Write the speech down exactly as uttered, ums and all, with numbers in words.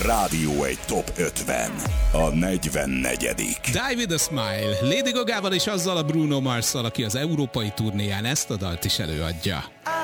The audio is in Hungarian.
Rádió egy Top ötven. A negyvennegyedik Die With A Smile. Lady Gagával és azzal a Bruno Marsszal, aki az európai turnéján ezt a dalt is előadja.